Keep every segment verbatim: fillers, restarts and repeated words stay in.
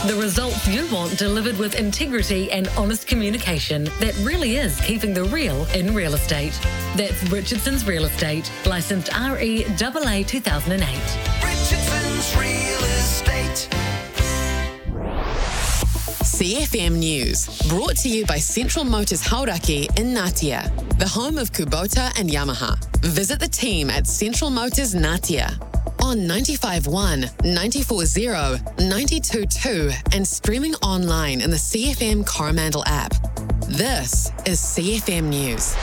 The results you want delivered with integrity and honest communication that really is keeping the real in real estate. That's Richardson's Real Estate, licensed R E A A two thousand eight. Richardson's Real Estate. C F M News, brought to you by Central Motors Hauraki in Ngatea, the home of Kubota and Yamaha. Visit the team at Central Motors Ngatea on ninety-five point one, ninety-four point zero, ninety-two point two and streaming online in the C F M Coromandel app. This is C F M News.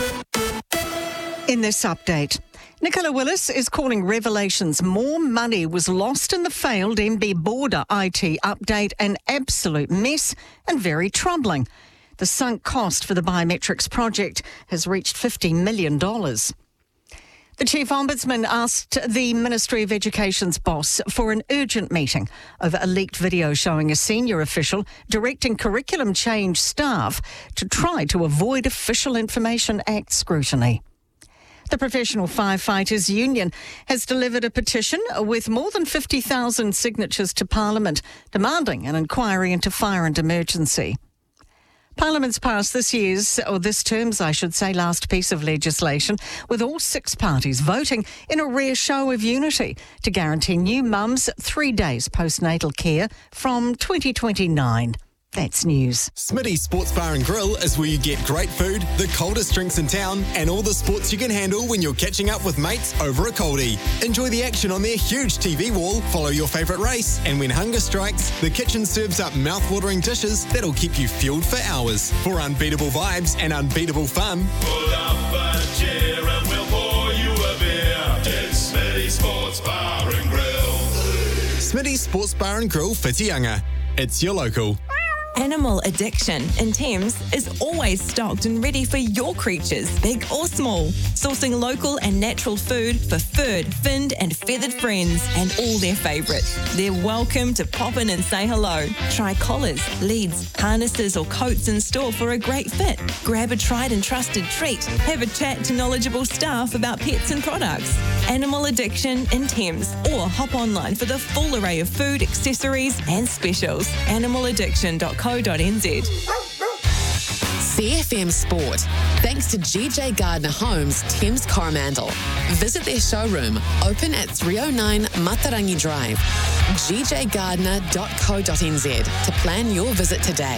In this update, Nicola Willis is calling revelations more money was lost in the failed M B Border I T update an absolute mess and very troubling. The sunk cost for the biometrics project has reached fifty million dollars. The Chief Ombudsman asked the Ministry of Education's boss for an urgent meeting over a leaked video showing a senior official directing curriculum change staff to try to avoid Official Information Act scrutiny. The Professional Firefighters Union has delivered a petition with more than fifty thousand signatures to Parliament demanding an inquiry into fire and emergency. Parliament's passed this year's, or this term's, I should say, last piece of legislation, with all six parties voting in a rare show of unity to guarantee new mums three days postnatal care from twenty twenty-nine. That's news. Smitty's Sports Bar and Grill is where you get great food, the coldest drinks in town, and all the sports you can handle when you're catching up with mates over a coldie. Enjoy the action on their huge T V wall, follow your favourite race, and when hunger strikes, the kitchen serves up mouth-watering dishes that'll keep you fueled for hours. For unbeatable vibes and unbeatable fun, pull up a chair and we'll pour you a beer. It's Smitty's Sports Bar and Grill. Smitty's Sports Bar and Grill, Whitianga. It's your local. Animal Addiction in Thames is always stocked and ready for your creatures, big or small. Sourcing local and natural food for furred, finned and feathered friends and all their favourites. They're welcome to pop in and say hello. Try collars, leads, harnesses or coats in store for a great fit. Grab a tried and trusted treat. Have a chat to knowledgeable staff about pets and products. Animal Addiction in Thames, or hop online for the full array of food, accessories and specials. animal addiction dot com. co dot n z. C F M Sport, thanks to G J Gardner Homes, Thames Coromandel. Visit their showroom, open at three oh nine Matarangi Drive, g j gardner dot co dot n z to plan your visit today.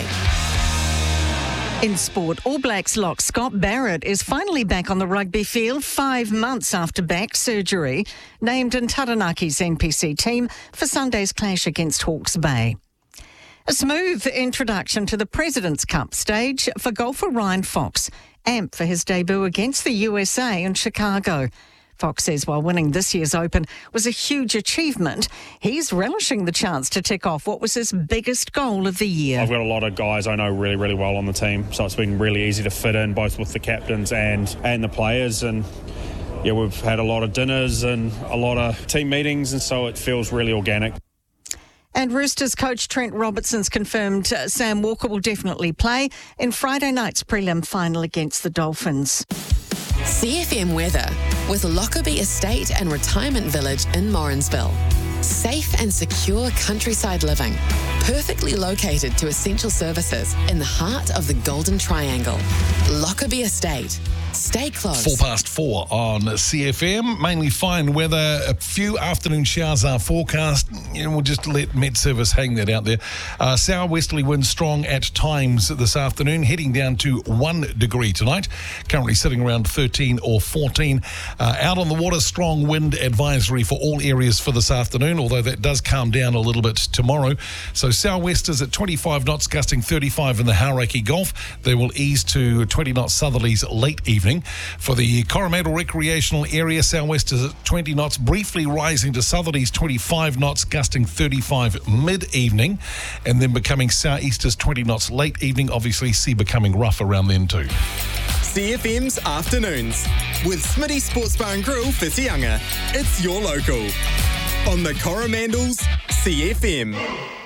In sport, All Blacks lock Scott Barrett is finally back on the rugby field five months after back surgery, named in Taranaki's N P C team for Sunday's clash against Hawke's Bay. A smooth introduction to the President's Cup stage for golfer Ryan Fox, amped for his debut against the U S A in Chicago. Fox says while winning this year's Open was a huge achievement, he's relishing the chance to tick off what was his biggest goal of the year. I've got a lot of guys I know really, really well on the team, so it's been really easy to fit in, both with the captains and, and the players. And yeah, we've had a lot of dinners and a lot of team meetings, and so it feels really organic. And Roosters coach Trent Robertson's confirmed uh, Sam Walker will definitely play in Friday night's prelim final against the Dolphins. C F M weather with Lockerbie Estate and Retirement Village in Morrinsville. Safe and secure countryside living, perfectly located to essential services in the heart of the Golden Triangle. Lockerbie Estate. Stay close. Four past four on C F M. Mainly fine weather. A few afternoon showers are forecast. You know, we'll just let Met Service hang that out there. Uh, southwesterly winds strong at times this afternoon, heading down to one degree tonight. Currently sitting around thirteen or fourteen. Uh, out on the water, strong wind advisory for all areas for this afternoon, although that does calm down a little bit tomorrow. So southwesters at twenty-five knots, gusting thirty-five in the Hauraki Gulf. They will ease to twenty knot southerlies late evening. For the Coromandel recreational area, southwesters at twenty knots, briefly rising to southerlies twenty-five knots, gusting thirty-five mid-evening, and then becoming southeasters twenty knots late evening. Obviously, sea becoming rough around then too. C F M's Afternoons with Smitty Sports Bar and Grill, Whitianga. It's your local on the Coromandel's C F M.